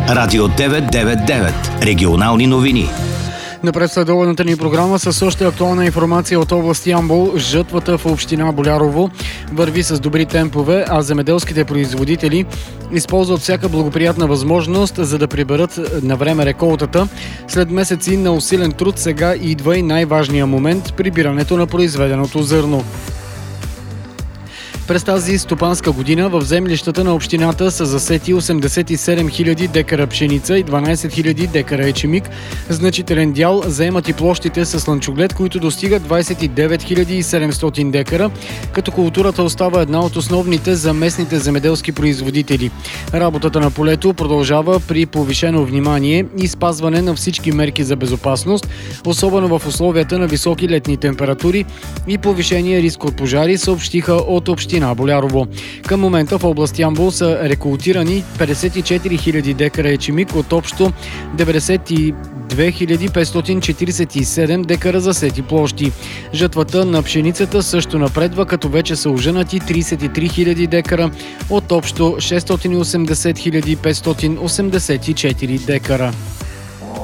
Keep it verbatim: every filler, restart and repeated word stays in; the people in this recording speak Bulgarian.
Радио деветстотин деветдесет и девет. Регионални новини. Напред следобедната ни програма с още актуална информация от област Ямбол. Жътвата в община Болярово върви с добри темпове, а земеделските производители използват всяка благоприятна възможност, за да приберат на време реколтата. След месеци на усилен труд сега идва и най-важният момент – прибирането на произведеното зърно. През тази стопанска година в землищата на общината са засети осемдесет и седем хиляди декара пшеница и дванадесет хиляди декара ечемик. Значителен дял заемат и площите с слънчоглед, които достигат двадесет и девет хиляди и седемстотин декара, като културата остава една от основните за местните земеделски производители. Работата на полето продължава при повишено внимание и спазване на всички мерки за безопасност, особено в условията на високи летни температури и повишения риск от пожари, съобщиха от община на Болярово. Към момента в област Ямбол са реколтирани петдесет и четири хиляди декара ечемик от общо деветдесет и две хиляди петстотин четиридесет и седем декара засети площи. Жътвата на пшеницата също напредва, като вече са ожънати тридесет и три хиляди декара от общо шестстотин и осемдесет хиляди петстотин осемдесет и четири декара.